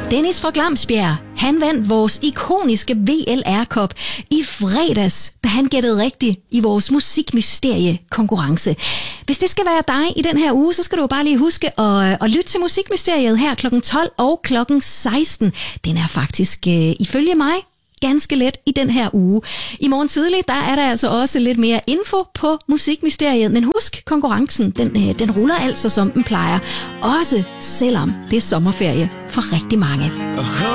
Dennis fra Glamsbjerg, han vandt vores ikoniske VLR-kop i fredags, da han gættede rigtigt i vores musikmysterie-konkurrence. Hvis det skal være dig i den her uge, så skal du bare lige huske at lytte til Musikmysteriet her kl. 12 og kl. 16. Den er faktisk, ifølge mig, ganske let i den her uge. I morgen tidlig, der er der altså også lidt mere info på Musikmysteriet, men husk, konkurrencen, den ruller altså som den plejer. Også selvom det er sommerferie for rigtig mange.